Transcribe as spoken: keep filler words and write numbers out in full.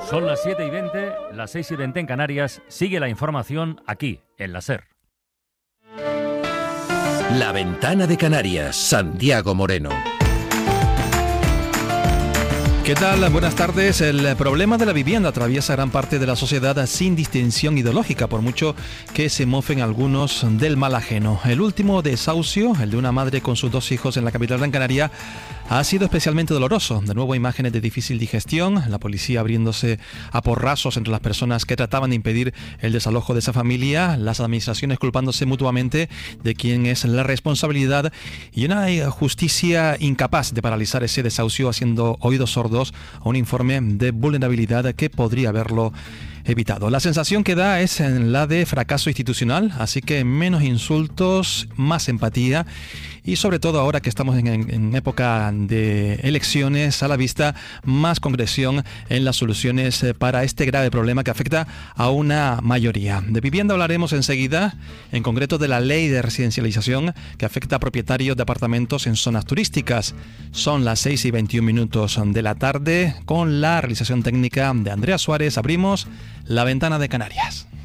Son las siete y veinte, las seis y veinte en Canarias. Sigue la información aquí, en la SER. La Ventana de Canarias, Santiago Moreno. ¿Qué tal? Buenas tardes. El problema de la vivienda atraviesa gran parte de la sociedad sin distinción ideológica, por mucho que se mofen algunos del mal ajeno. El último desahucio, el de una madre con sus dos hijos en la capital Gran Canaria, ha sido especialmente doloroso. De nuevo, imágenes de difícil digestión, la policía abriéndose a porrazos entre las personas que trataban de impedir el desalojo de esa familia, las administraciones culpándose mutuamente de quién es la responsabilidad y una justicia incapaz de paralizar ese desahucio, haciendo oídos sordos a un informe de vulnerabilidad que podría haberlo evitado. La sensación que da es la de fracaso institucional, así que menos insultos, más empatía y sobre todo ahora que estamos en, en, en época de elecciones a la vista, más concreción en las soluciones para este grave problema que afecta a una mayoría. De vivienda hablaremos enseguida, en concreto de la ley de residencialización que afecta a propietarios de apartamentos en zonas turísticas. Son las seis y veintiún minutos de la tarde, con la realización técnica de Andrea Suárez. Abrimos La Ventana de Canarias.